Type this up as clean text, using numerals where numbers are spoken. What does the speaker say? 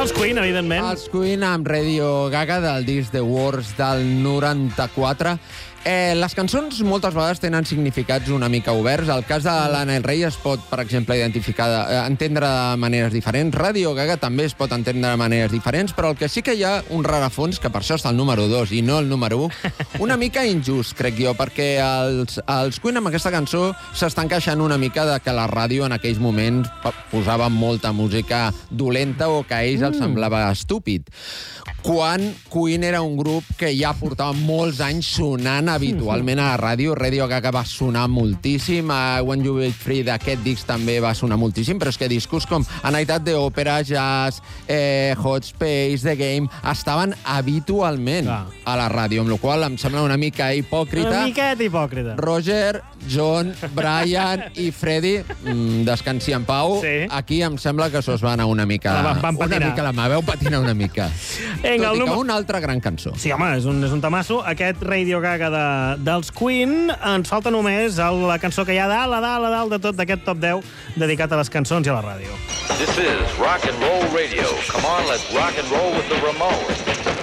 Els Queen, evidentment. Els Queen amb Radio Gaga del disc The Wars del 94. Les cançons moltes vegades tenen significats una mica oberts. El cas de l'Anna del Rei es pot, per exemple, entendre de maneres diferents. Radio Gaga també es pot entendre de maneres diferents, però el que sí que hi ha un rerefons, que per això està el número 2 i no el número 1, una mica injust, crec jo, perquè els Queen amb aquesta cançó s'estan queixant una mica de que la ràdio en aquells moments posava molta música dolenta o que a ells els semblava estúpid. Quan Queen era un grup que ja portava molts anys sonant habitualment a la ràdio. Radio Gaga va sonar moltíssim, When You Break Free d'aquest disc també va sonar moltíssim, però és que discos com A Night at the Opera, Jazz, Hot Space, The Game, estaven habitualment a la ràdio, amb la qual em sembla una mica hipòcrita. Una miqueta hipòcrita. Roger, John, Brian i Freddie, descansi en pau. Sí. Aquí em sembla que s'os va anar una mica... Van patinar. La mà veu patinar una mica. Tot i que una altra gran cançó. Sí, home, és un tamasso. Aquest Radio Gaga dels Queen. Ens falta només la cançó que hi ha a dalt de tot d'aquest top 10 dedicat a les cançons i a la ràdio. This is Rock and Roll Radio. Come on, let's rock and roll with the Ramones.